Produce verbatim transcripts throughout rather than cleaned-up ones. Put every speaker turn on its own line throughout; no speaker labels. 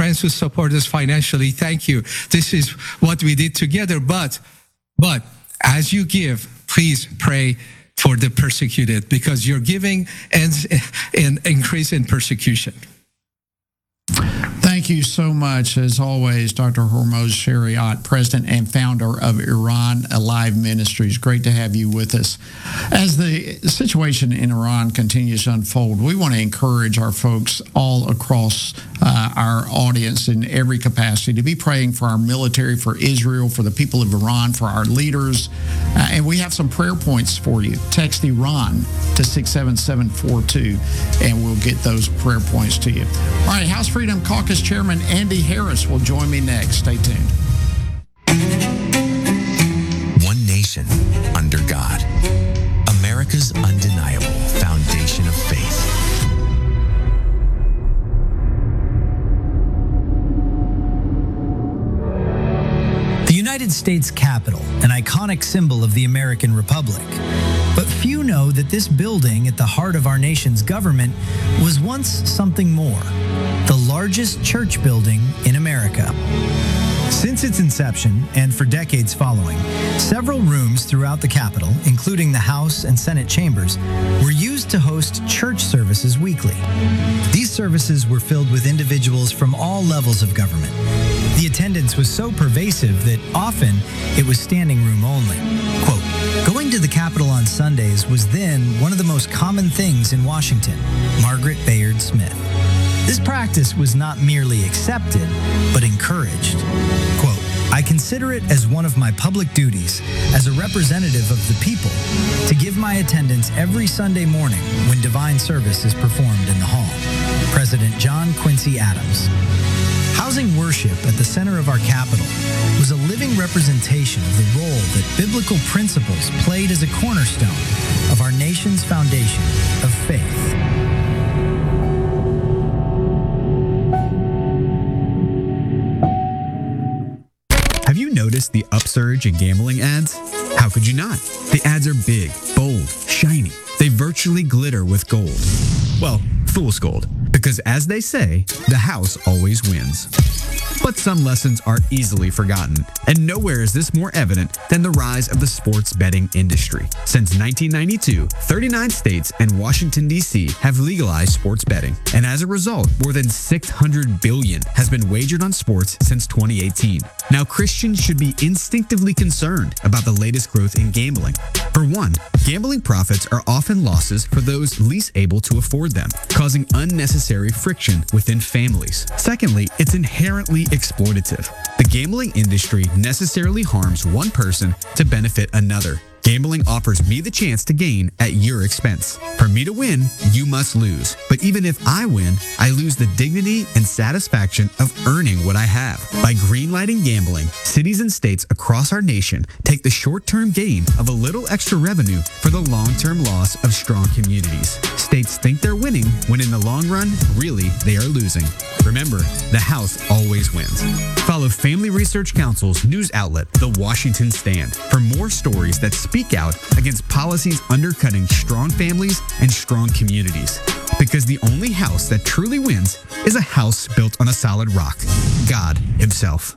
friends who support us financially. Thank you. This is what we did together. But, but as you give, please pray for the persecuted, because your giving ends in increase in persecution.
Thank you so much, as always, Doctor Hormoz Shariat, President and founder of Iran Alive Ministries. Great to have you with us. As the situation in Iran continues to unfold, we want to encourage our folks all across uh, our audience in every capacity to be praying for our military, for Israel, for the people of Iran, for our leaders. Uh, and we have some prayer points for you. Text Iran to six seven seven four two, and we'll get those prayer points to you. All right, House Freedom Caucus Chairman Andy Harris will join me next. Stay tuned.
One nation under God. America's undeniable foundation of faith.
The United States Capitol, an iconic symbol of the American Republic. But few know that this building at the heart of our nation's government was once something more. The largest church building in America. Since its inception, and for decades following, several rooms throughout the Capitol, including the House and Senate chambers, were used to host church services weekly. These services were filled with individuals from all levels of government. The attendance was so pervasive that often it was standing room only. Quote, "Going to the Capitol on Sundays was then one of the most common things in Washington." Margaret Bayard Smith. This practice was not merely accepted, but encouraged. Quote, "I consider it as one of my public duties as a representative of the people to give my attendance every Sunday morning when divine service is performed in the hall." President John Quincy Adams. Housing worship at the center of our Capitol was a living representation of the role that biblical principles played as a cornerstone of our nation's foundation of faith.
Have you noticed the upsurge in gambling ads? How could you not? The ads are big, bold, shiny. They virtually glitter with gold. Well, fool's gold. Because as they say, the house always wins. But some lessons are easily forgotten, and nowhere is this more evident than the rise of the sports betting industry. Since nineteen ninety-two, thirty-nine states and Washington, D C have legalized sports betting, and as a result, more than six hundred billion dollars has been wagered on sports since twenty eighteen. Now, Christians should be instinctively concerned about the latest growth in gambling. For one, gambling profits are often losses for those least able to afford them, causing unnecessary friction within families. Secondly, it's inherently exploitative. The gambling industry necessarily harms one person to benefit another. Gambling offers me the chance to gain at your expense. For me to win, you must lose. But even if I win, I lose the dignity and satisfaction of earning what I have. By greenlighting gambling, cities and states across our nation take the short-term gain of a little extra revenue for the long-term loss of strong communities. States think they're winning when in the long run, really, they are losing. Remember, the house always wins. Follow Family Research Council's news outlet, The Washington Stand, for more stories that speak out against policies undercutting strong families and strong communities. Because the only house that truly wins is a house built on a solid rock, God Himself.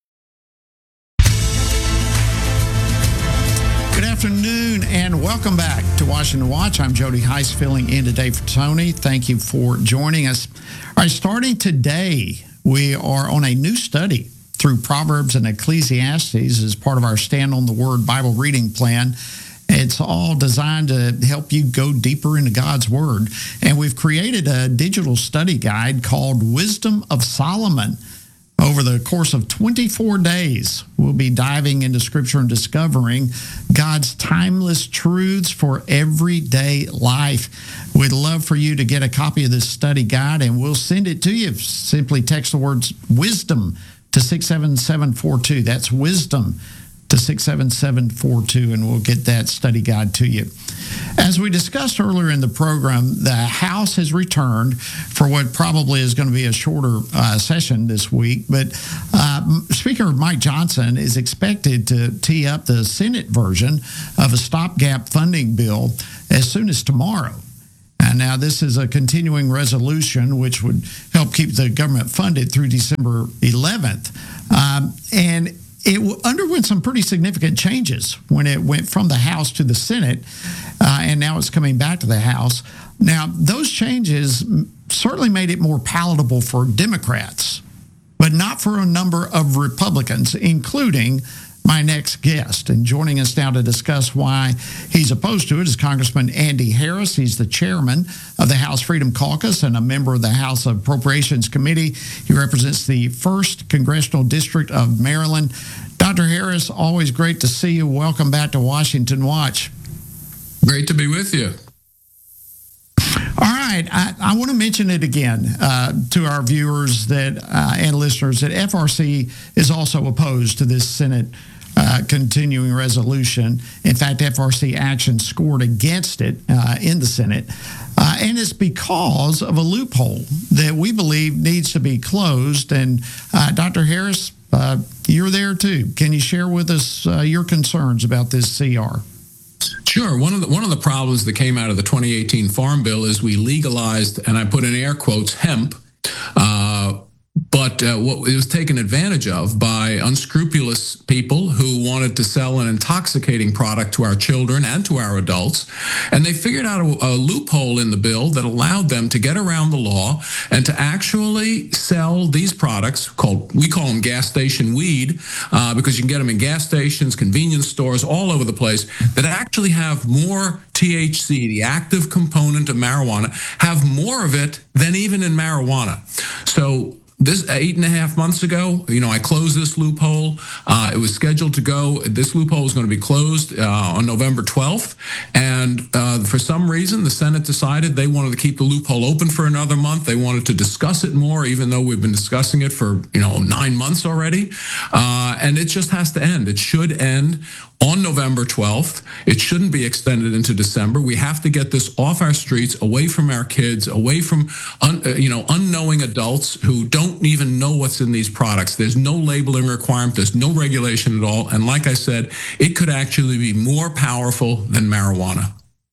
Good afternoon and welcome back to Washington Watch. I'm Jody Heiss filling in today for Tony. Thank you for joining us. All right, starting today, we are on a new study through Proverbs and Ecclesiastes as part of our Stand on the Word Bible reading plan. It's all designed to help you go deeper into God's Word. And we've created a digital study guide called Wisdom of Solomon. Over the course of twenty-four days, we'll be diving into Scripture and discovering God's timeless truths for everyday life. We'd love for you to get a copy of this study guide, and we'll send it to you. Simply text the words wisdom to six seven seven four two. That's wisdom to six seven seven four two, and we'll get that study guide to you. As we discussed earlier in the program, the House has returned for what probably is going to be a shorter uh, session this week, but uh, Speaker Mike Johnson is expected to tee up the Senate version of a stopgap funding bill as soon as tomorrow. And now, this is a continuing resolution which would help keep the government funded through December eleventh. Um, and it underwent some pretty significant changes when it went from the House to the Senate, uh, and now it's coming back to the House. Now, those changes certainly made it more palatable for Democrats, but not for a number of Republicans, including my next guest. And joining us now to discuss why he's opposed to it is Congressman Andy Harris. He's the chairman of the House Freedom Caucus and a member of the House Appropriations Committee. He represents the first Congressional District of Maryland. Doctor Harris, always great to see you. Welcome back to Washington Watch.
Great to be with you.
All right, I, I want to mention it again uh, to our viewers that uh, and listeners that F R C is also opposed to this Senate uh, continuing resolution. In fact, F R C action scored against it uh, in the Senate, uh, and it's because of a loophole that we believe needs to be closed. And uh, Doctor Harris, uh, you're there too. Can you share with us uh, your concerns about this C R?
Sure. One of the one of the problems that came out of the twenty eighteen Farm Bill is we legalized, and I put in air quotes, hemp, uh, but uh, what it was taken advantage of by unscrupulous people who wanted to sell an intoxicating product to our children and to our adults, and they figured out a, a loophole in the bill that allowed them to get around the law and to actually sell these products called, we call them gas station weed, uh, because you can get them in gas stations, convenience stores, all over the place, that actually have more T H C, the active component of marijuana, have more of it than even in marijuana. So this eight and a half months ago, you know, I closed this loophole. Uh, it was scheduled to go. This loophole was going to be closed uh, on November twelfth. And uh, for some reason, the Senate decided they wanted to keep the loophole open for another month. They wanted to discuss it more, even though we've been discussing it for, you know, nine months already. Uh, and it just has to end. It should end on November twelfth. It shouldn't be extended into December. We have to get this off our streets, away from our kids, away from un, uh, you know unknowing adults who don't even know what's in these products. There's no labeling requirement. There's no regulation at all. And like I said, it could actually be more powerful than marijuana.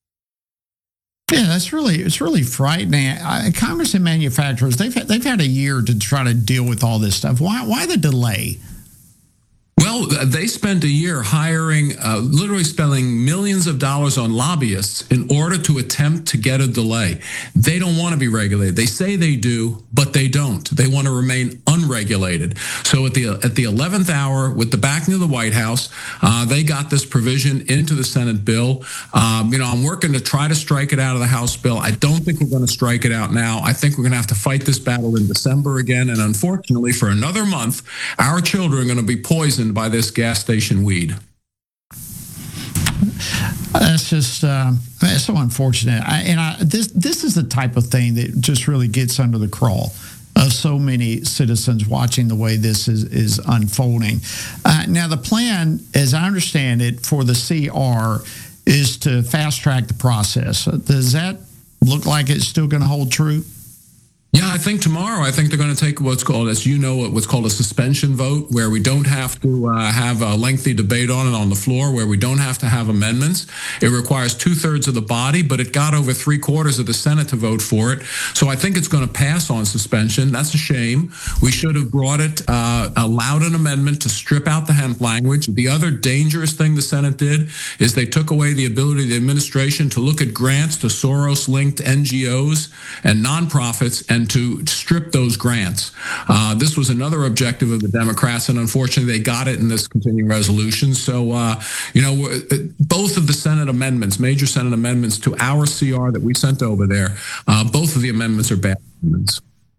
Yeah, that's really it's really frightening. I, Congress and manufacturers, they've had, they've had a year to try to deal with all this stuff. Why why the delay?
Well, they spent a year hiring, uh, literally spending millions of dollars on lobbyists in order to attempt to get a delay. They don't want to be regulated. They say they do, but they don't. They want to remain unregulated. So at the at the eleventh hour, with the backing of the White House, uh, they got this provision into the Senate bill. Um, you know, I'm working to try to strike it out of the House bill. I don't think we're going to strike it out now. I think we're going to have to fight this battle in December again. And unfortunately, for another month, our children are going to be poisoned by this gas station weed.
That's just uh, that's so unfortunate. I, and I, this this is the type of thing that just really gets under the crawl of so many citizens watching the way this is is unfolding. Uh, now, the plan, as I understand it, for the C R is to fast track the process. Does that look like it's still going to hold true?
Yeah, I think tomorrow, I think they're going to take what's called, as you know, what's called a suspension vote, where we don't have to uh, have a lengthy debate on it on the floor, where we don't have to have amendments. It requires two thirds of the body, but it got over three quarters of the Senate to vote for it. So I think it's going to pass on suspension. That's a shame. We should have brought it, uh, allowed an amendment to strip out the hemp language. The other dangerous thing the Senate did is they took away the ability of the administration to look at grants to Soros-linked N G Os and nonprofits and to strip those grants. Uh, this was another objective of the Democrats, and unfortunately they got it in this continuing resolution. So, uh, you know, both of the Senate amendments, major Senate amendments to our C R that we sent over there, uh, both of the amendments are bad amendments.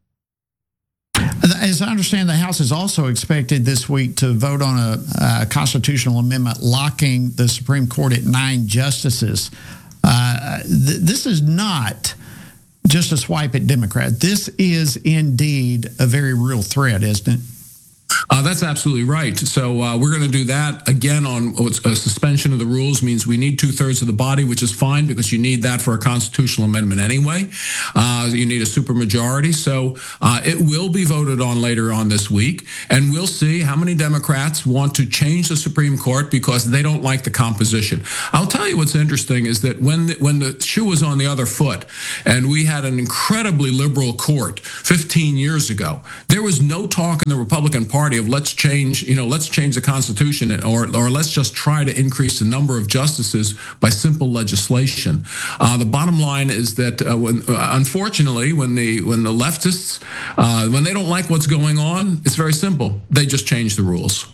As I understand, the House is also expected this week to vote on a, a constitutional amendment locking the Supreme Court at nine justices. Uh, th- this is not just a swipe at Democrats. This is indeed a very real threat, isn't it?
Uh, that's absolutely right. So uh, we're going to do that again on what's a suspension of the rules means we need two thirds of the body, which is fine because you need that for a constitutional amendment anyway. Uh, you need a supermajority. So uh, it will be voted on later on this week, and we'll see how many Democrats want to change the Supreme Court because they don't like the composition. I'll tell you what's interesting is that when the, when the shoe was on the other foot, and we had an incredibly liberal court fifteen years ago, there was no talk in the Republican Party of let's change, you know, let's change the Constitution or or let's just try to increase the number of justices by simple legislation. Uh, the bottom line is that uh, when, uh, unfortunately, when the when the leftists uh, when they don't like what's going on, it's very simple. They just change the rules.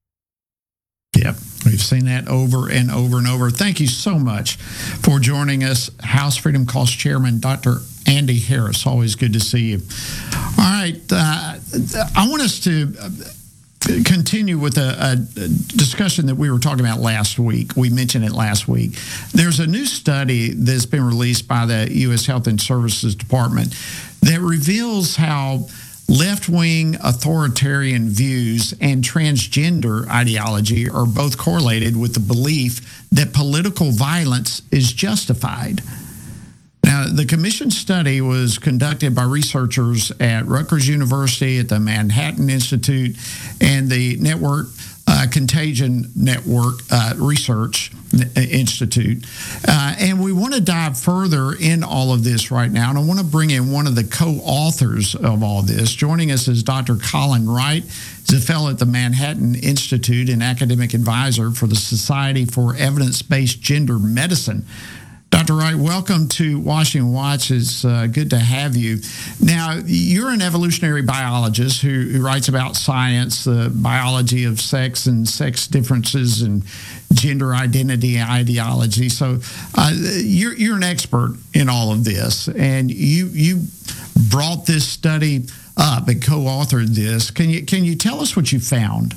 Yep, we've seen that over and over and over. Thank you so much for joining us, House Freedom Caucus Chairman Doctor Andy Harris. Always good to see you. All right, uh, I want us to continue with a, a discussion that we were talking about last week. We mentioned it last week. There's a new study that's been released by the U S Health and Services Department that reveals how left-wing authoritarian views and transgender ideology are both correlated with the belief that political violence is justified. Now, the commission study was conducted by researchers at Rutgers University, at the Manhattan Institute, and the Network uh, Contagion Network uh, Research Institute. Uh, and we want to dive further in all of this right now. And I want to bring in one of the co-authors of all this. Joining us is Doctor Colin Wright. He's a fellow at the Manhattan Institute and academic advisor for the Society for Evidence-Based Gender Medicine. Doctor Wright, welcome to Washington Watch. It's uh, good to have you. Now, you're an evolutionary biologist who, who writes about science, the biology of sex and sex differences and gender identity and ideology. So uh, you're, you're an expert in all of this, and you you brought this study up and co-authored this. Can you, can you tell us what you found?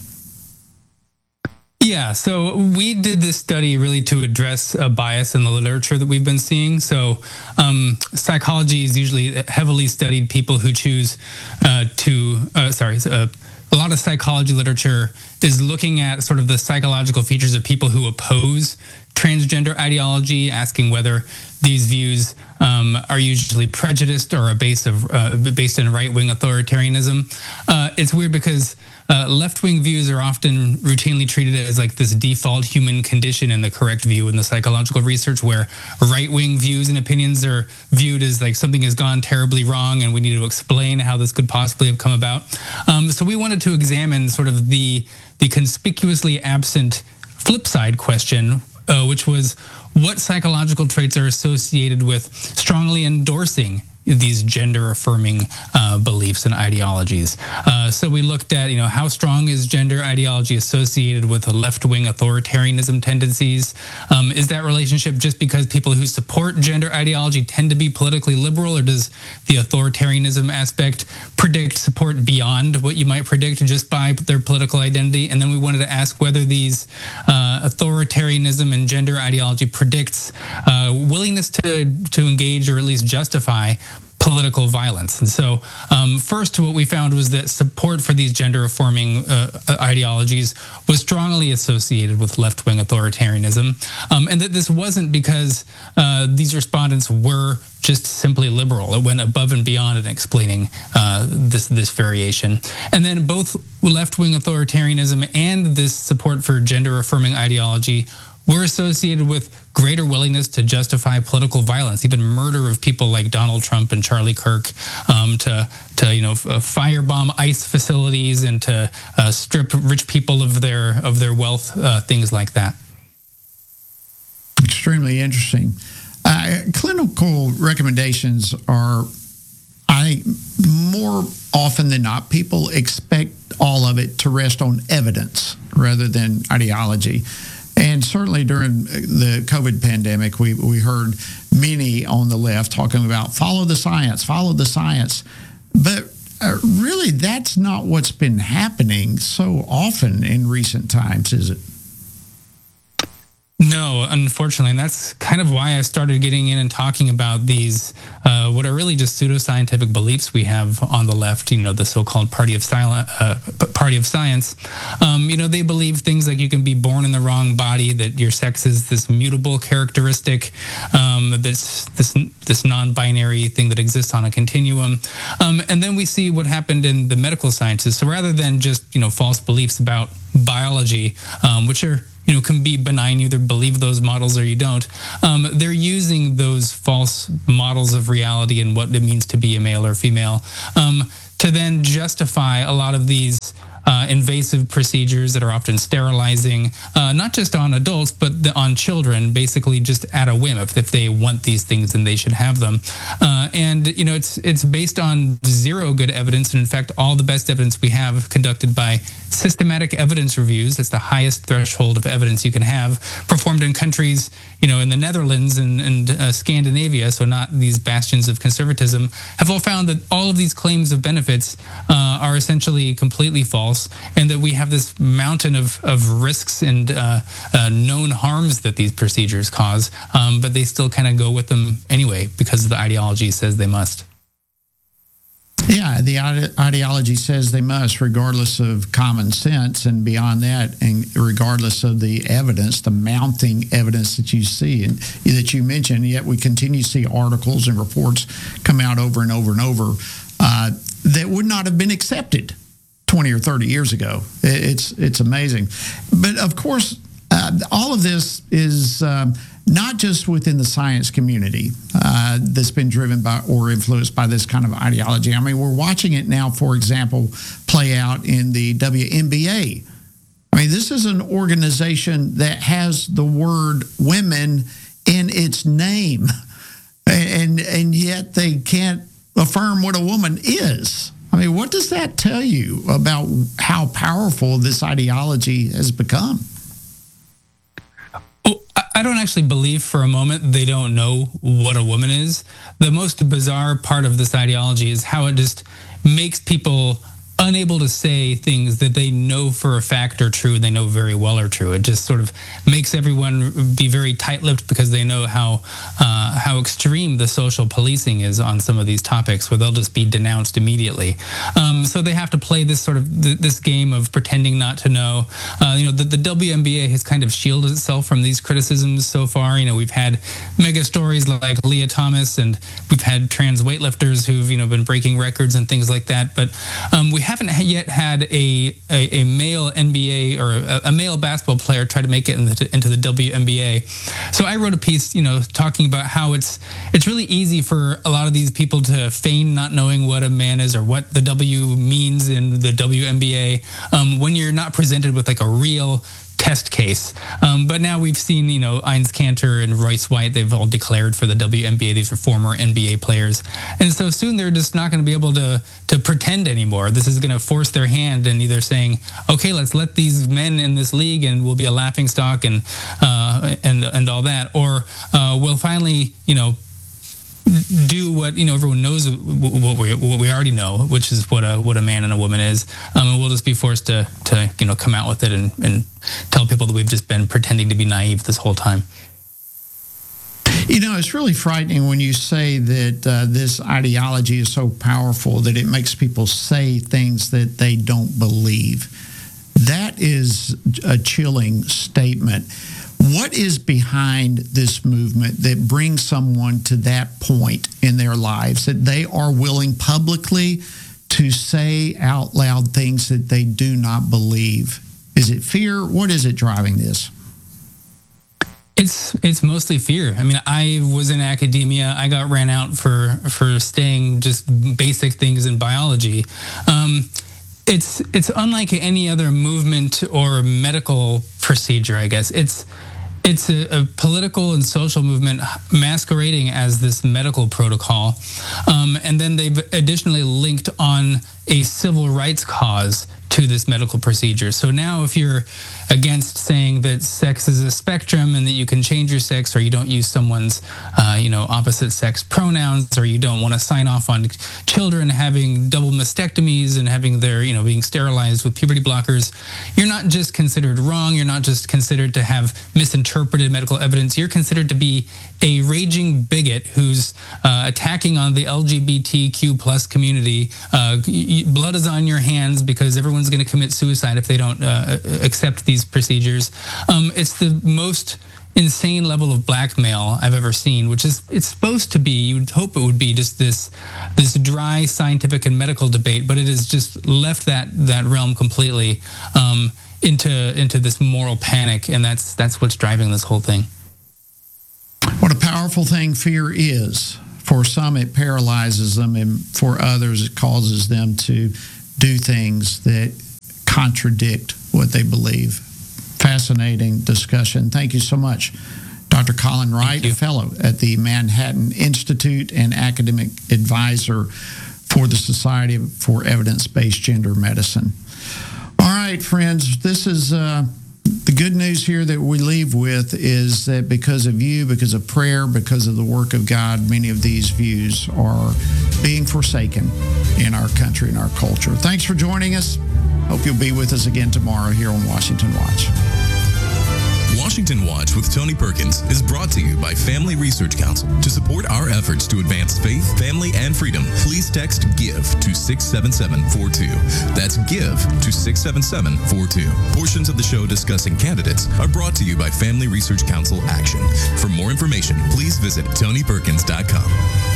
Yeah, so we did this study really to address a bias in the literature that we've been seeing. So um, psychology is usually heavily studied people who choose uh, to, uh, sorry, uh, a lot of psychology literature is looking at sort of the psychological features of people who oppose transgender ideology, asking whether these views um, are usually prejudiced or are based, of, uh, based in right-wing authoritarianism. Uh, it's weird because Uh, left-wing views are often routinely treated as like this default human condition and the correct view in the psychological research, where right-wing views and opinions are viewed as like something has gone terribly wrong and we need to explain how this could possibly have come about. Um, so we wanted to examine sort of the the conspicuously absent flip side question, uh, which was what psychological traits are associated with strongly endorsing these gender-affirming uh, beliefs and ideologies. Uh, so we looked at, you know, how strong is gender ideology associated with left-wing authoritarianism tendencies? Um, is that relationship just because people who support gender ideology tend to be politically liberal, or does the authoritarianism aspect predict support beyond what you might predict just by their political identity? And then we wanted to ask whether these uh, authoritarianism and gender ideology predicts uh, willingness to to engage or at least justify political violence. And so um, first, what we found was that support for these gender-affirming uh, ideologies was strongly associated with left-wing authoritarianism, um, and that this wasn't because uh, these respondents were just simply liberal. It went above and beyond in explaining uh, this this variation. And then both left-wing authoritarianism and this support for gender-affirming ideology were associated with greater willingness to justify political violence, even murder of people like Donald Trump and Charlie Kirk, um, to to you know firebomb ICE facilities and to uh, strip rich people of their of their wealth, uh, things like that.
Extremely interesting. Uh, clinical recommendations are, I think, more often than not, people expect all of it to rest on evidence rather than ideology. And certainly during the COVID pandemic, we, we heard many on the left talking about follow the science, follow the science. But uh, really, that's not what's been happening so often in recent times, is it?
No, unfortunately, and that's kind of why I started getting in and talking about these, uh, what are really just pseudoscientific beliefs we have on the left. You know, the so-called party of silent, uh, party of science. Um, you know, they believe things like you can be born in the wrong body, that your sex is this mutable characteristic, um, this this this non-binary thing that exists on a continuum. Um, and then we see what happened in the medical sciences. So rather than just you know false beliefs about biology, um, which are you know, can be benign. You either believe those models or you don't. Um, they're using those false models of reality and what it means to be a male or female um, to then justify a lot of these uh, invasive procedures that are often sterilizing, uh, not just on adults, but the, on children, basically just at a whim. If, if they want these things, then they should have them. Uh, and, you know, it's it's based on zero good evidence. And in fact, all the best evidence we have conducted by systematic evidence reviews. That's the highest threshold of evidence you can have, performed in countries, you know, in the Netherlands and, and uh, Scandinavia, so not these bastions of conservatism, have all found that all of these claims of benefits uh, are essentially completely false, and that we have this mountain of, of risks and uh, uh, known harms that these procedures cause, um, but they still kind of go with them anyway because the ideology says they must.
Yeah, the ide- ideology says they must, regardless of common sense, and beyond that, and regardless of the evidence, the mounting evidence that you see and that you mentioned. Yet we continue to see articles and reports come out over and over and over uh, that would not have been accepted twenty or thirty years ago. It's it's amazing, but of course, uh, all of this is. Um, Not just within the science community uh, that's been driven by or influenced by this kind of ideology. I mean, we're watching it now, for example, play out in the W N B A. I mean, this is an organization that has the word women in its name, and and yet they can't affirm what a woman is. I mean, what does that tell you about how powerful this ideology has become?
I don't actually believe for a moment they don't know what a woman is. The most bizarre part of this ideology is how it just makes people unable to say things that they know for a fact are true, they know very well are true. It just sort of makes everyone be very tight-lipped because they know how uh, how extreme the social policing is on some of these topics, where they'll just be denounced immediately. Um, so they have to play this sort of th- this game of pretending not to know. Uh, you know, the, the W N B A has kind of shielded itself from these criticisms so far. You know, we've had mega stories like Leah Thomas, and we've had trans weightlifters who've you know been breaking records and things like that. But um, we haven't yet had a, a, a male N B A or a, a male basketball player try to make it in the, into the W N B A. So I wrote a piece, you know, talking about how it's it's really easy for a lot of these people to feign not knowing what a man is or what the W means in the W N B A um, when you're not presented with like a real test case. Um, but now we've seen, you know, Eins Kanter and Royce White, they've all declared for the W N B A. These are former N B A players. And so soon they're just not going to be able to to pretend anymore. This is going to force their hand in either saying, okay, let's let these men in this league and we'll be a laughingstock and uh, and and all that. Or uh, we'll finally, you know, do what you know everyone knows what we what we already know, which is what a what a man and a woman is, um, and we'll just be forced to to you know come out with it and, and tell people that we've just been pretending to be naive this whole time.
You know, it's really frightening when you say that uh, this ideology is so powerful that it makes people say things that they don't believe. That is a chilling statement. What is behind this movement that brings someone to that point in their lives that they are willing publicly to say out loud things that they do not believe? Is it fear? What is it driving this?
It's it's mostly fear. I mean, I was in academia. I got ran out for for saying just basic things in biology. Um, it's it's unlike any other movement or medical procedure, I guess. It's It's a, a political and social movement masquerading as this medical protocol. Um, and then they've additionally linked on a civil rights cause to this medical procedure. So now if you're against saying that sex is a spectrum and that you can change your sex, or you don't use someone's, uh, you know, opposite sex pronouns, or you don't want to sign off on children having double mastectomies and having their, you know, being sterilized with puberty blockers, you're not just considered wrong. You're not just considered to have misinterpreted medical evidence. You're considered to be a raging bigot who's uh, attacking on the L G B T Q plus community. Uh, blood is on your hands because everyone's going to commit suicide if they don't uh, accept these procedures. Um, it's the most insane level of blackmail I've ever seen, which is, it's supposed to be, you would hope it would be just this this dry scientific and medical debate, but it has just left that that realm completely um, into into this moral panic, and that's that's what's driving this whole thing.
What a powerful thing fear is. For some, it paralyzes them, and for others, it causes them to do things that contradict what they believe. Fascinating discussion. Thank you so much, Doctor Colin Wright, a fellow at the Manhattan Institute and academic advisor for the Society for Evidence-Based Gender Medicine. All right, friends, this is uh, the good news here that we leave with is that because of you, because of prayer, because of the work of God, many of these views are being forsaken in our country and our culture. Thanks for joining us. Hope you'll be with us again tomorrow here on Washington Watch.
Washington Watch with Tony Perkins is brought to you by Family Research Council. To support our efforts to advance faith, family, and freedom, please text GIVE to six seven seven four two. That's GIVE to six seven seven four two. Portions of the show discussing candidates are brought to you by Family Research Council Action. For more information, please visit tony perkins dot com.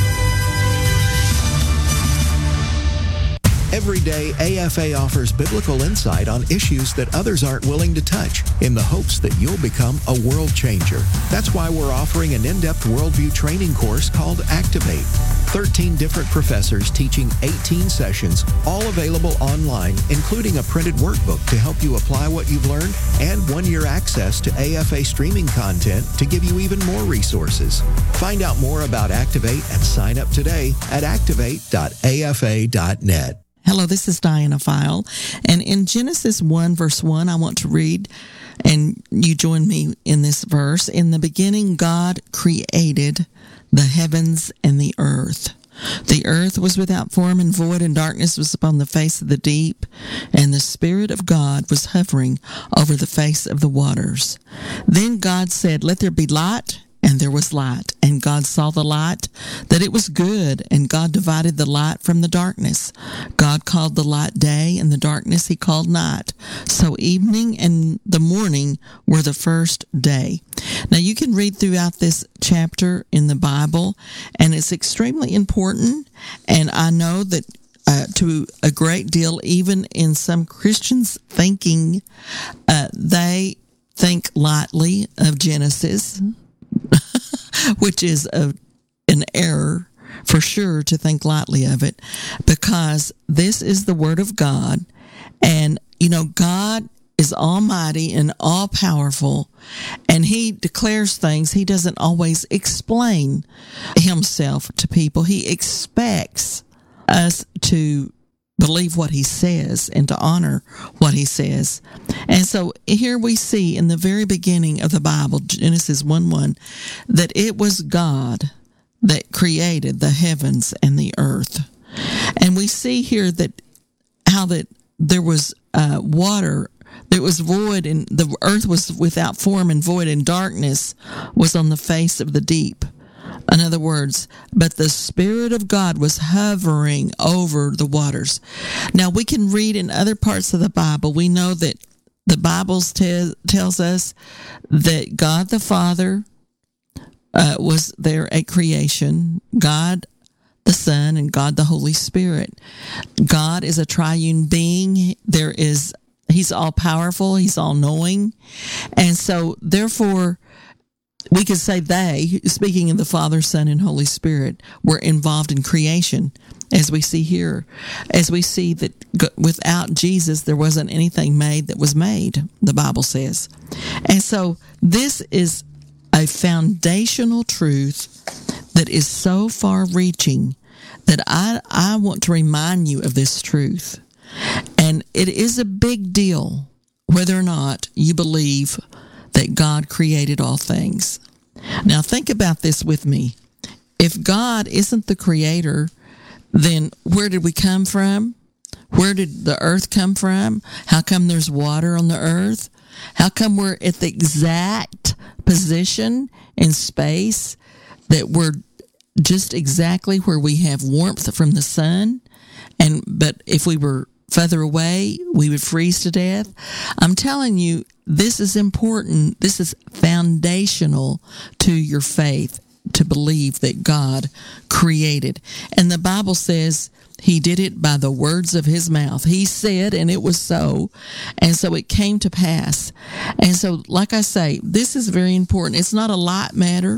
Every day, A F A offers biblical insight on issues that others aren't willing to touch in the hopes that you'll become a world changer. That's why we're offering an in-depth worldview training course called Activate. thirteen different professors teaching eighteen sessions, all available online, including a printed workbook to help you apply what you've learned and one-year access to A F A streaming content to give you even more resources. Find out more about Activate and sign up today at activate dot a f a dot net.
Hello, this is Diana File, and in Genesis one, verse one, I want to read, and you join me in this verse. In the beginning, God created the heavens and the earth. The earth was without form and void, and darkness was upon the face of the deep, and the Spirit of God was hovering over the face of the waters. Then God said, "Let there be light," and there was light. And God saw the light, that it was good, and God divided the light from the darkness. God called the light day, and the darkness he called night. So evening and the morning were the first day. Now you can read throughout this chapter in the Bible, and it's extremely important, and I know that uh, to a great deal, even in some Christians' thinking, uh, they think lightly of Genesis, which is a, an error for sure to think lightly of it, because this is the Word of God, and you know God is almighty and all powerful, and he declares things. He doesn't always explain himself to people. He expects us to believe what he says and to honor what he says. And so here we see in the very beginning of the Bible, Genesis one one, that it was God that created the heavens and the earth. And we see here that how that there was uh, water, there was void, and the earth was without form and void, and darkness was on the face of the deep. In other words, but the Spirit of God was hovering over the waters. Now, we can read in other parts of the Bible, we know that the Bible te- tells us that God the Father uh, was there at creation, God the Son, and God the Holy Spirit. God is a triune being. There is, he's all powerful, he's all knowing. And so, therefore, we could say they, speaking of the Father, Son, and Holy Spirit, were involved in creation, as we see here. As we see that without Jesus, there wasn't anything made that was made, the Bible says. And so this is a foundational truth that is so far-reaching that I, I want to remind you of this truth. And it is a big deal whether or not you believe that God created all things. Now think about this with me. If God isn't the creator, then where did we come from? Where did the earth come from? How come there's water on the earth? How come we're at the exact position in space that we're just exactly where we have warmth from the sun? And but if we were further away, we would freeze to death. I'm telling you, this is important. This is foundational to your faith, to believe that God created. And the Bible says he did it by the words of his mouth. He said, and it was so. And so it came to pass. And so, like I say, this is very important. It's not a light matter.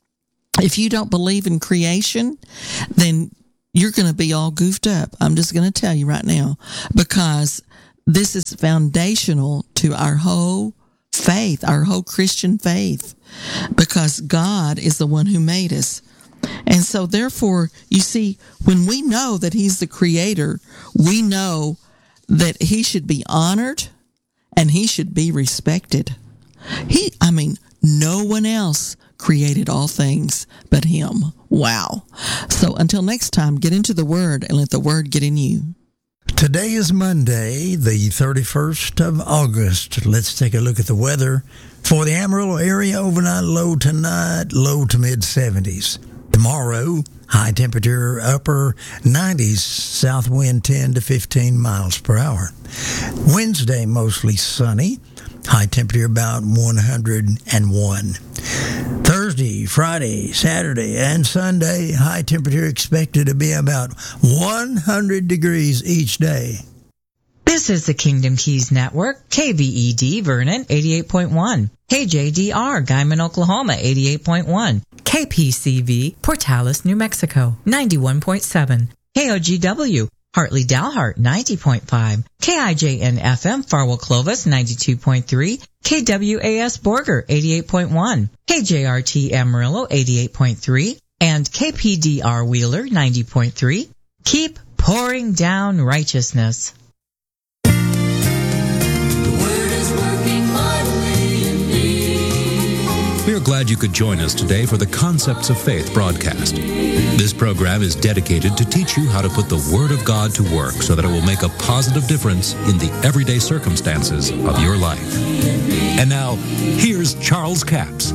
If you don't believe in creation, then you're going to be all goofed up. I'm just going to tell you right now, because this is foundational to our whole faith, our whole Christian faith, because God is the one who made us. And so therefore, you see, when we know that he's the creator, we know that he should be honored and he should be respected. He, I mean, no one else created all things but him. Wow. So until next time, get into the Word and let the Word get in you.
Today is Monday, the thirty-first of August. Let's take a look at the weather. For the Amarillo area, overnight low tonight, low to mid seventies. Tomorrow, high temperature upper nineties, south wind ten to fifteen miles per hour. Wednesday, mostly sunny, high temperature about one hundred one. Thursday, Friday, Saturday, and Sunday, high temperature expected to be about one hundred degrees each day.
This is the Kingdom Keys Network, K V E D Vernon eighty-eight point one, K J D R Guyman, Oklahoma eighty-eight point one, K P C V Portales, New Mexico ninety-one point seven, K O G W Hartley Dalhart ninety point five, K I J N F M Farwell Clovis ninety-two point three, K W A S Borger eighty-eight point one, K J R T Amarillo eighty-eight point three, and K P D R Wheeler ninety point three. Keep pouring down righteousness.
We are glad you could join us today for the Concepts of Faith broadcast. This program is dedicated to teach you how to put the Word of God to work so that it will make a positive difference in the everyday circumstances of your life. And now, here's Charles Capps.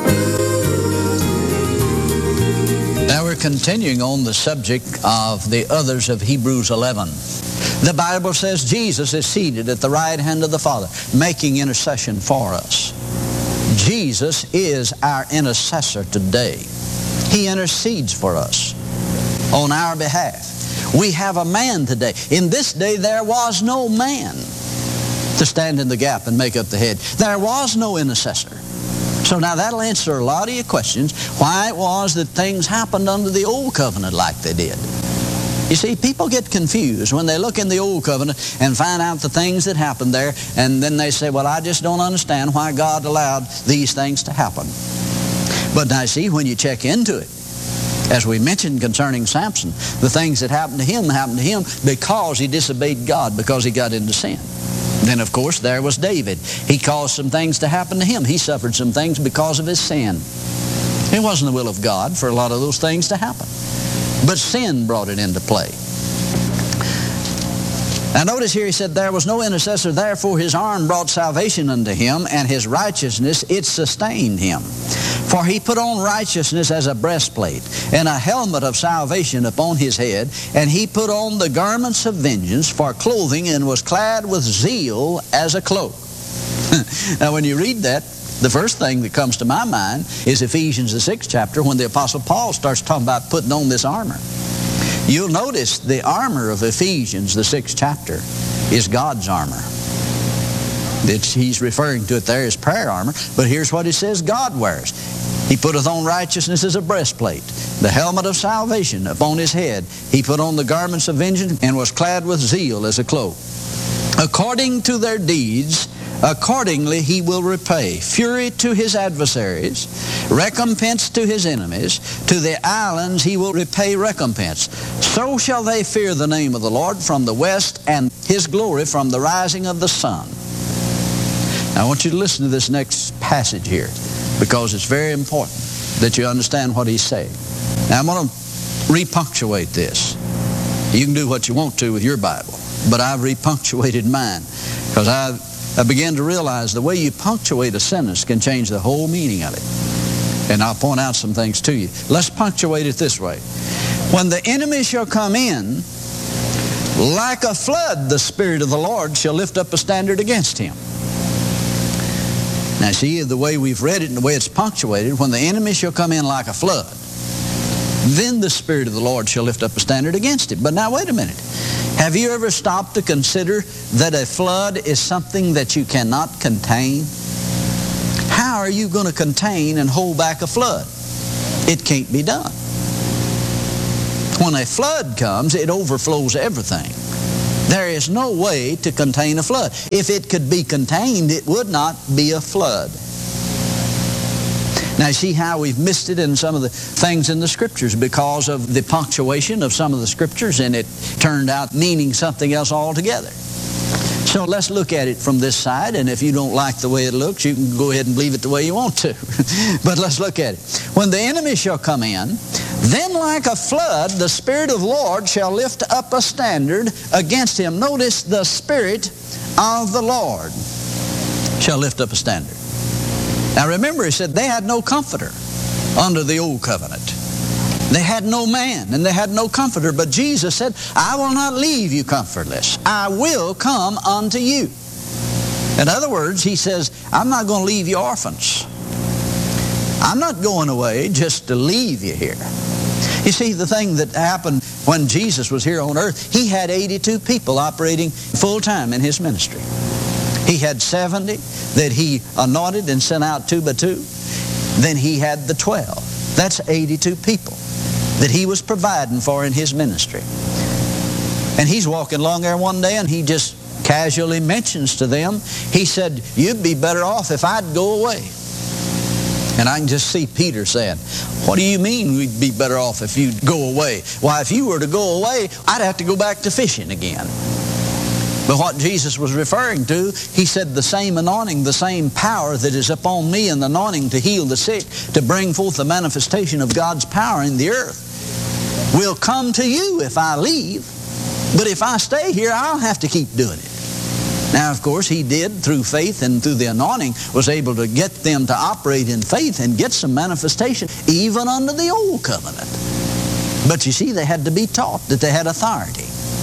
Now we're continuing on the subject of the others of Hebrews eleven. The Bible says Jesus is seated at the right hand of the Father, making intercession for us. Jesus is our intercessor today. He intercedes for us on our behalf. We have a man today. In this day there was no man to stand in the gap and make up the head. There was no intercessor. So now that'll answer a lot of your questions, why it was that things happened under the old covenant like they did. You see, people get confused when they look in the Old Covenant and find out the things that happened there, and then they say, well, I just don't understand why God allowed these things to happen. But now, see, when you check into it, as we mentioned concerning Samson, the things that happened to him happened to him because he disobeyed God, because he got into sin. Then, of course, there was David. He caused some things to happen to him. He suffered some things because of his sin. It wasn't the will of God for a lot of those things to happen. But sin brought it into play. Now notice here he said, there was no intercessor, therefore his arm brought salvation unto him, and his righteousness, it sustained him. For he put on righteousness as a breastplate, and a helmet of salvation upon his head, and he put on the garments of vengeance for clothing, and was clad with zeal as a cloak. Now when you read that, the first thing that comes to my mind is Ephesians the sixth chapter, when the Apostle Paul starts talking about putting on this armor. You'll notice the armor of Ephesians the sixth chapter is God's armor. It's, he's referring to it there as prayer armor, but here's what he says God wears. He putteth on righteousness as a breastplate, the helmet of salvation upon his head. He put on the garments of vengeance, and was clad with zeal as a cloak. According to their deeds, Accordingly, he will repay fury to his adversaries, recompense to his enemies. To the islands he will repay recompense. So shall they fear the name of the Lord from the west, and his glory from the rising of the sun. Now, I want you to listen to this next passage here, because it's very important that you understand what he's saying. Now, I'm going to repunctuate this. You can do what you want to with your Bible, but I've repunctuated mine, because I've I began to realize the way you punctuate a sentence can change the whole meaning of it. And I'll point out some things to you. Let's punctuate it this way. When the enemy shall come in, like a flood, the Spirit of the Lord shall lift up a standard against him. Now see, the way we've read it and the way it's punctuated, when the enemy shall come in like a flood, then the Spirit of the Lord shall lift up a standard against it. But now wait a minute. Have you ever stopped to consider that a flood is something that you cannot contain? How are you going to contain and hold back a flood? It can't be done. When a flood comes, it overflows everything. There is no way to contain a flood. If it could be contained, it would not be a flood. Now, see how we've missed it in some of the things in the Scriptures because of the punctuation of some of the Scriptures, and it turned out meaning something else altogether. So let's look at it from this side, and if you don't like the way it looks, you can go ahead and leave it the way you want to. But let's look at it. When the enemy shall come in, then like a flood, the Spirit of the Lord shall lift up a standard against him. Notice, the Spirit of the Lord shall lift up a standard. Now remember, he said they had no comforter under the old covenant. They had no man and they had no comforter. But Jesus said, I will not leave you comfortless. I will come unto you. In other words, he says, I'm not going to leave you orphans. I'm not going away just to leave you here. You see, the thing that happened when Jesus was here on earth, he had eighty-two people operating full-time in his ministry. He had seventy that he anointed and sent out two by two. Then he had the twelve. That's eighty-two people that he was providing for in his ministry. And he's walking along there one day and he just casually mentions to them, he said, you'd be better off if I'd go away. And I can just see Peter saying, what do you mean we'd be better off if you'd go away? Why, if you were to go away, I'd have to go back to fishing again. But what Jesus was referring to, he said, the same anointing, the same power that is upon me, and the anointing to heal the sick, to bring forth the manifestation of God's power in the earth, will come to you if I leave. But if I stay here, I'll have to keep doing it. Now, of course, he did, through faith and through the anointing, was able to get them to operate in faith and get some manifestation, even under the old covenant. But you see, they had to be taught that they had authority.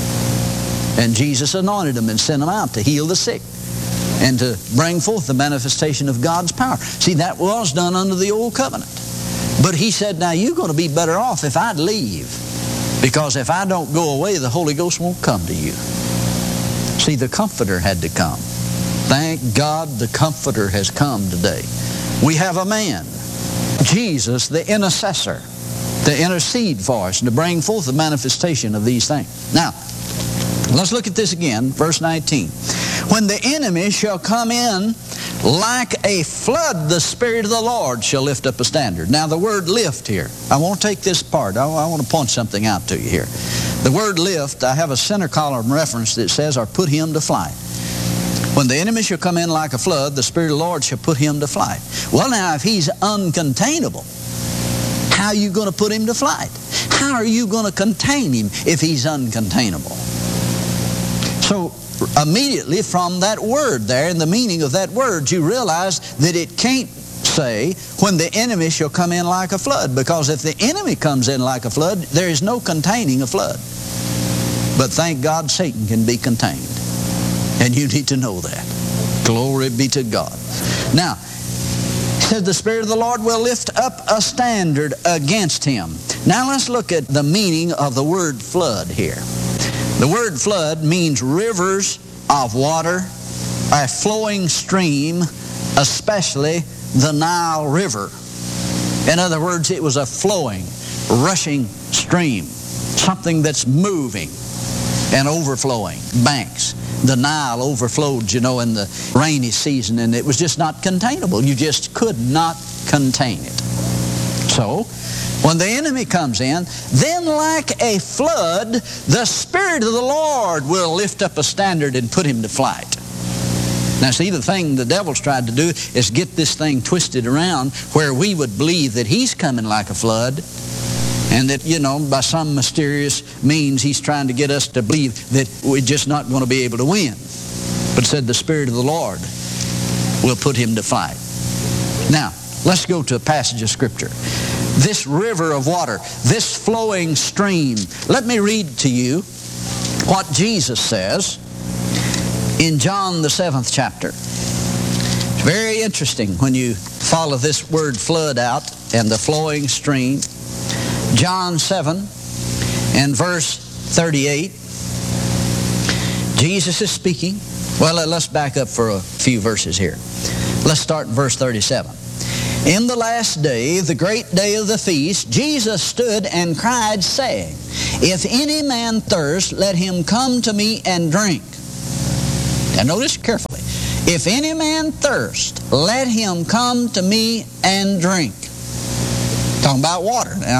And Jesus anointed them and sent them out to heal the sick and to bring forth the manifestation of God's power. See, that was done under the old covenant. But he said, now you're going to be better off if I'd leave, because if I don't go away, the Holy Ghost won't come to you. See, the Comforter had to come. Thank God the Comforter has come today. We have a man, Jesus, the intercessor, to intercede for us and to bring forth the manifestation of these things. Now, let's look at this again, verse nineteen. When the enemy shall come in like a flood, the Spirit of the Lord shall lift up a standard. Now the word lift here, I want to take this part. I, I want to point something out to you here. The word lift, I have a center column reference that says, or put him to flight. When the enemy shall come in like a flood, the Spirit of the Lord shall put him to flight. Well now, if he's uncontainable, how are you going to put him to flight? How are you going to contain him if he's uncontainable? So immediately from that word there, and the meaning of that word, you realize that it can't say, when the enemy shall come in like a flood, because if the enemy comes in like a flood, there is no containing a flood. But thank God Satan can be contained. And you need to know that. Glory be to God. Now, it says the Spirit of the Lord will lift up a standard against him. Now let's look at the meaning of the word flood here. The word flood means rivers of water, a flowing stream, especially the Nile River. In other words, it was a flowing, rushing stream, something that's moving and overflowing banks. The Nile overflowed, you know, in the rainy season, and it was just not containable. You just could not contain it. So, when the enemy comes in, then like a flood, the Spirit of the Lord will lift up a standard and put him to flight. Now see, the thing the devil's tried to do is get this thing twisted around where we would believe that he's coming like a flood, and that, you know, by some mysterious means he's trying to get us to believe that we're just not going to be able to win. But said the Spirit of the Lord will put him to flight. Now, let's go to a passage of Scripture. This river of water, this flowing stream. Let me read to you what Jesus says in John the seventh chapter. It's very interesting when you follow this word flood out and the flowing stream. John seven and verse thirty-eight. Jesus is speaking. Well, let's back up for a few verses here. Let's start in verse thirty-seven. In the last day, the great day of the feast, Jesus stood and cried, saying, If any man thirst, let him come to me and drink. Now notice carefully. If any man thirst, let him come to me and drink. Talking about water now.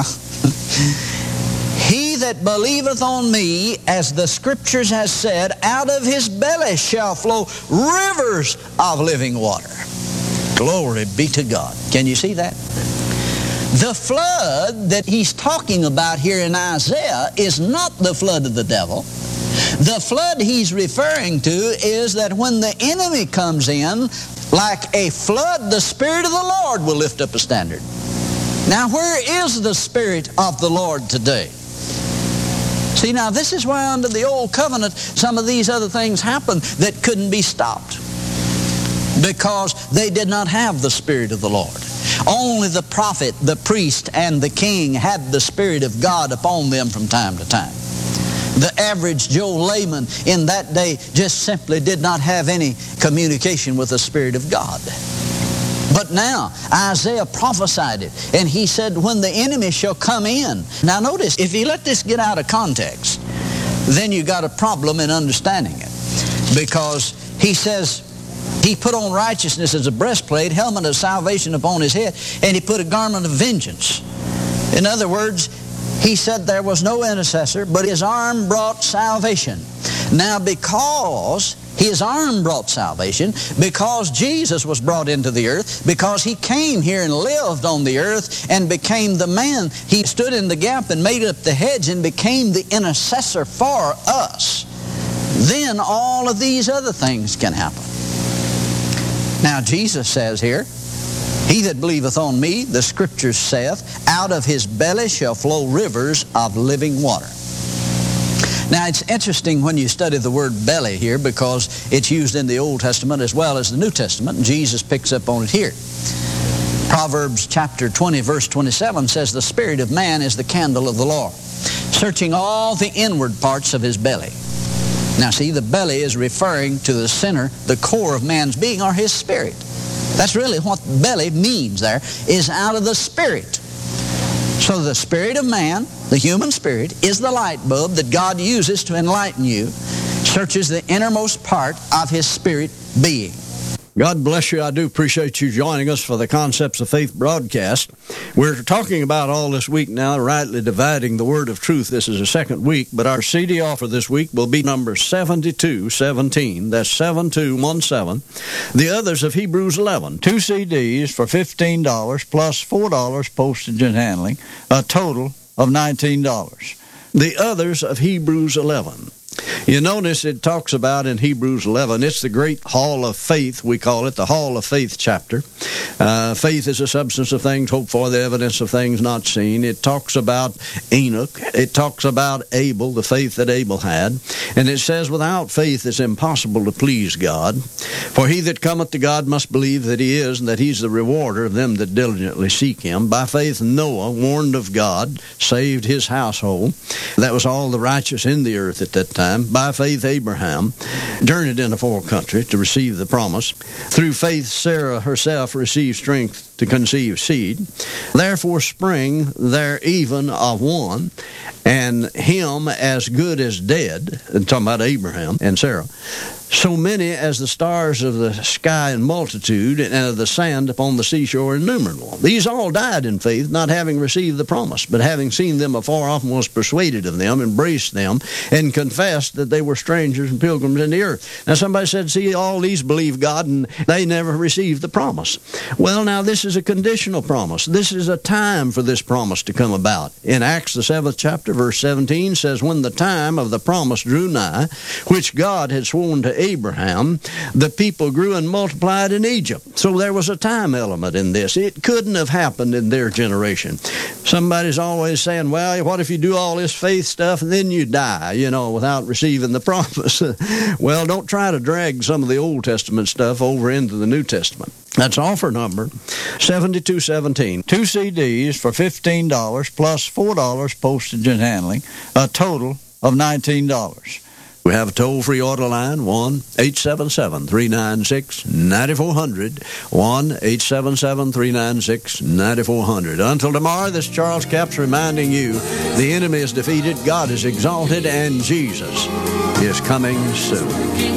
He that believeth on me, as the Scriptures has said, out of his belly shall flow rivers of living water. Glory be to God. Can you see that? The flood that he's talking about here in Isaiah is not the flood of the devil. The flood he's referring to is that when the enemy comes in, like a flood, the Spirit of the Lord will lift up a standard. Now, where is the Spirit of the Lord today? See, now this is why under the old covenant some of these other things happened that couldn't be stopped, because they did not have the Spirit of the Lord. Only the prophet, the priest, and the king had the Spirit of God upon them from time to time. The average Joe layman in that day just simply did not have any communication with the Spirit of God. But now, Isaiah prophesied it, and he said, when the enemy shall come in. Now notice, if you let this get out of context, then you got a problem in understanding it. Because he says, he put on righteousness as a breastplate, helmet of salvation upon his head, and he put a garment of vengeance. In other words, he said there was no intercessor, but his arm brought salvation. Now because his arm brought salvation, because Jesus was brought into the earth, because he came here and lived on the earth and became the man, he stood in the gap and made up the hedge and became the intercessor for us, then all of these other things can happen. Now Jesus says here, he that believeth on me, the Scriptures saith, out of his belly shall flow rivers of living water. Now it's interesting when you study the word belly here, because it's used in the Old Testament as well as the New Testament, and Jesus picks up on it here. Proverbs chapter twenty verse twenty-seven says, the spirit of man is the candle of the Lord, searching all the inward parts of his belly. Now see, the belly is referring to the center, the core of man's being, or his spirit. That's really what belly means there, is out of the spirit. So the spirit of man, the human spirit, is the light bulb that God uses to enlighten you, searches the innermost part of his spirit being.
God bless you. I do appreciate you joining us for the Concepts of Faith broadcast. We're talking about all this week now, rightly dividing the word of truth. This is the second week, but our C D offer this week will be number seventy-two seventeen. That's seven two one seven. The others of Hebrews eleven. Two C Ds for fifteen dollars plus four dollars postage and handling, a total of nineteen dollars. The others of Hebrews eleven. You notice it talks about in Hebrews eleven, it's the great hall of faith, we call it, the hall of faith chapter. Uh, faith is the substance of things hoped for, the evidence of things not seen. It talks about Enoch. It talks about Abel, the faith that Abel had. And it says, without faith it's impossible to please God. For he that cometh to God must believe that he is, and that he's the rewarder of them that diligently seek him. By faith Noah, warned of God, saved his household. That was all the righteous in the earth at that time. time. By faith, Abraham journeyed in a far country to receive the promise. Through faith, Sarah herself received strength to conceive seed. Therefore sprang there even of one, and him as good as dead, and talking about Abraham and Sarah, so many as the stars of the sky in multitude, and of the sand upon the seashore innumerable. These all died in faith, not having received the promise, but having seen them afar off, was persuaded of them, embraced them, and confessed that they were strangers and pilgrims in the earth. Now somebody said, see, all these believe God, and they never received the promise. Well, now this is a conditional promise. This is a time for this promise to come about. In Acts, the seventh chapter, verse seventeen says, when the time of the promise drew nigh, which God had sworn to Abraham, the people grew and multiplied in Egypt. So there was a time element in this. It couldn't have happened in their generation. Somebody's always saying, well, what if you do all this faith stuff and then you die, you know, without receiving the promise? Well, don't try to drag some of the Old Testament stuff over into the New Testament. That's offer number seventy-two seventeen. Two C Ds for fifteen dollars plus four dollars postage and handling, a total of nineteen dollars. We have a toll-free order line, one eight seven seven, three nine six, nine four zero zero, one eight seven seven, three nine six, nine four zero zero. Until tomorrow, this is Charles Capps reminding you, the enemy is defeated, God is exalted, and Jesus is coming soon.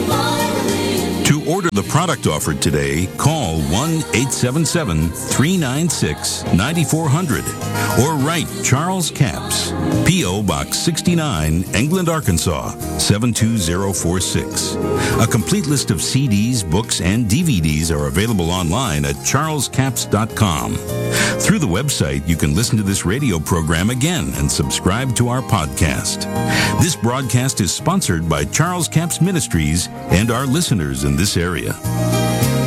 To order the product offered today, call one eight seven seven, three nine six, nine four zero zero or write Charles Capps, P O. Box sixty-nine, England, Arkansas, seven two zero four six. A complete list of C Ds, books, and D V Ds are available online at charles capps dot com. Through the website, you can listen to this radio program again and subscribe to our podcast. This broadcast is sponsored by Charles Capps Ministries and our listeners in this area.